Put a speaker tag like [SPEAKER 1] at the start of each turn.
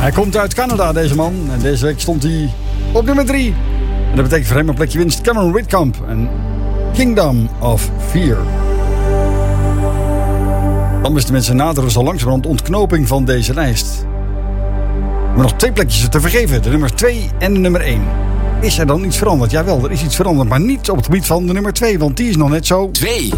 [SPEAKER 1] Hij komt uit Canada, deze man. En deze week stond hij op nummer 3. En dat betekent voor hem een plekje winst. Cameron Whitcomb en Kingdom of Fear. Dan beste mensen, naderen zo langzamerhand ontknoping van deze lijst. We hebben nog 2 plekjes te vergeven. De nummer 2 en de nummer 1. Is er dan iets veranderd? Jawel, er is iets veranderd. Maar niet op het gebied van de nummer 2. Want die is nog net zo...
[SPEAKER 2] 2.